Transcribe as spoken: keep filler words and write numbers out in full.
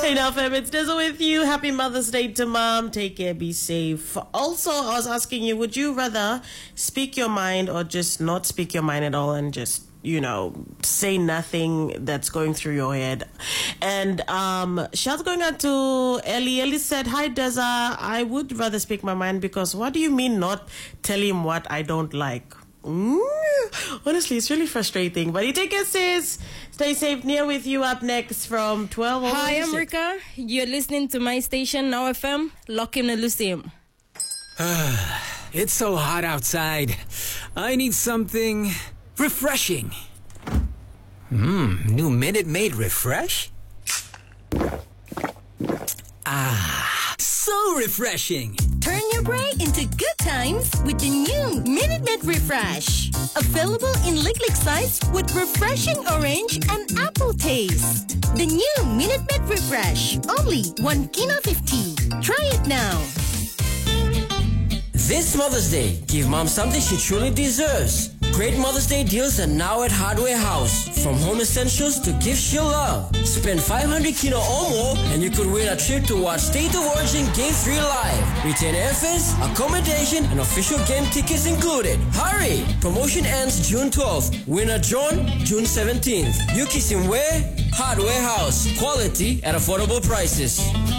Hey now, fam, it's Dizzle with you. Happy Mother's Day to Mom. Take care, be safe. Also, I was asking you, would you rather speak your mind or just not speak your mind at all and just, you know, say nothing that's going through your head? And um, shout going out to Ellie. Ellie said, hi, Deza. I would rather speak my mind because what do you mean not tell him what I don't like? Mm, honestly, it's really frustrating. But you take care, sis. Stay safe. Near with you up next from twelve. Hi, I'm Rika. You're listening to my station, Now F M. Lock him and Lucium. It's so hot outside. I need something refreshing. Mmm, new Minute Maid Refresh? Ah, so refreshing. Turn your break into good times with the new Minute Maid Refresh. Available in lick-lick size with refreshing orange and apple taste. The new Minute Maid Refresh. Only one kina fifty. Try it now. This Mother's Day, give Mom something she truly deserves. Great Mother's Day deals are now at Hardware House. From home essentials to gifts she'll love. Spend five hundred kina or more and you could win a trip to watch State of Origin Game three live. Retain airfares, accommodation, and official game tickets included. Hurry! Promotion ends June twelfth. Winner drawn June seventeenth. Yuki Simwe, Hardware House. Quality at affordable prices.